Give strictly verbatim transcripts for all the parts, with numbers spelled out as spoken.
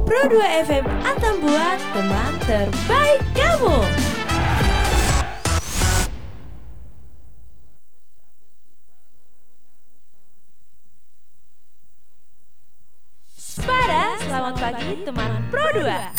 Pro dua F M Atambua, teman terbaik kamu. Spada, selamat pagi teman Pro dua.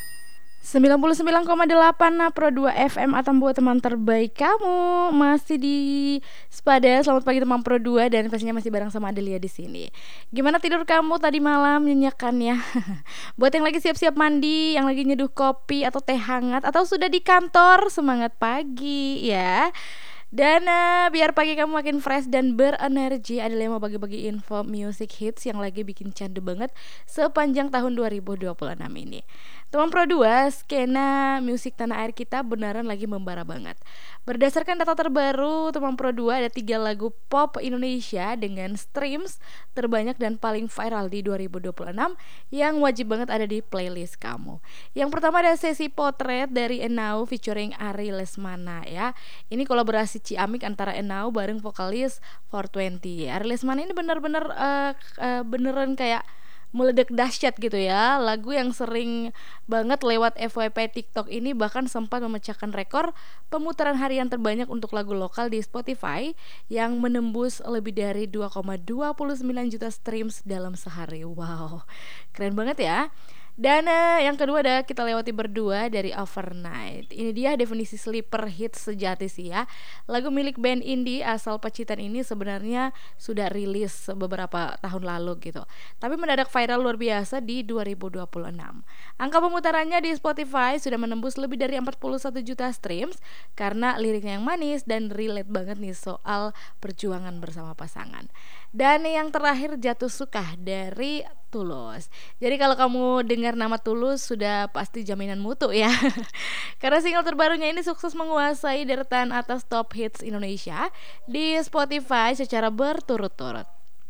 sembilan puluh sembilan koma delapan Pro dua F M Atambua, teman terbaik kamu. Masih di Spada, selamat pagi teman Pro dua, dan pastinya masih bareng sama Adelia di sini. Gimana tidur kamu tadi malam, nyenyak kan ya? Buat yang lagi siap-siap mandi, yang lagi nyeduh kopi atau teh hangat, atau sudah di kantor, semangat pagi ya. Dan uh, biar pagi kamu makin fresh dan berenergi, Adelia mau bagi-bagi info music hits yang lagi bikin candu banget sepanjang tahun dua ribu dua puluh enam ini. Teman Pro dua, skena musik tanah air kita beneran lagi membara banget. Berdasarkan data terbaru teman Pro dua, ada tiga lagu pop Indonesia dengan streams terbanyak dan paling viral di dua ribu dua puluh enam yang wajib banget ada di playlist kamu. Yang pertama ada Sesi Potret dari Enau featuring Ari Lesmana ya. Ini kolaborasi ciamik antara Enau bareng vokalis four twenty. Ari Lesmana ini bener-bener uh, uh, beneran kayak meledak dahsyat gitu ya. Lagu yang sering banget lewat F Y P TikTok ini bahkan sempat memecahkan rekor pemutaran harian terbanyak untuk lagu lokal di Spotify yang menembus lebih dari dua koma dua sembilan juta streams dalam sehari. Wow, keren banget ya. Dan uh, yang kedua ada Kita Lewati Berdua dari Overnight. Ini dia definisi sleeper hit sejati sih ya. Lagu milik band indie asal Pacitan ini sebenarnya sudah rilis beberapa tahun lalu gitu, tapi mendadak viral luar biasa di dua ribu dua puluh enam. Angka pemutarannya di Spotify sudah menembus lebih dari empat puluh satu juta streams karena liriknya yang manis dan relate banget nih soal perjuangan bersama pasangan. Dan yang terakhir Jatuh Suka dari Tulus. Jadi kalau kamu dengar nama Tulus sudah pasti jaminan mutu ya. Karena single terbarunya ini sukses menguasai deretan atas top hits Indonesia di Spotify secara berturut-turut.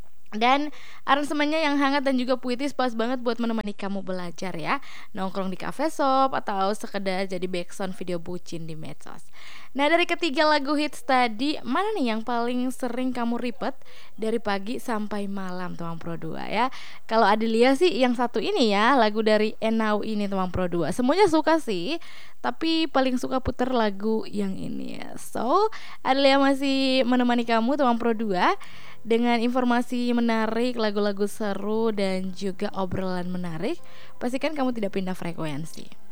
Dan aransemennya yang hangat dan juga puitis pas banget buat menemani kamu belajar ya, nongkrong di cafe shop atau sekedar jadi backsound video bucin di medsos. Nah, dari ketiga lagu hits tadi, mana nih yang paling sering kamu repeat dari pagi sampai malam teman Pro dua ya? Kalau Adelia sih yang satu ini ya, lagu dari Enau ini teman Pro dua. Semuanya suka sih, tapi paling suka puter lagu yang ini ya. So, Adelia masih menemani kamu teman Pro dua dengan informasi menarik, lagu-lagu seru, dan juga obrolan menarik. Pastikan kamu tidak pindah frekuensi.